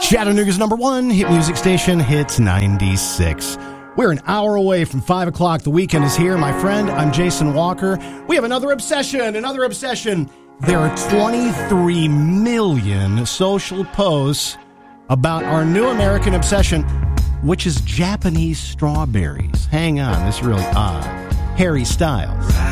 Chattanooga's number one hit music station, Hits 96. We're an hour away from 5 o'clock. The weekend is here, my friend. I'm Jason Walker. We have another obsession. There are 23 million social posts about our new American obsession, which is Japanese strawberries. Hang on, this is really odd. Harry Styles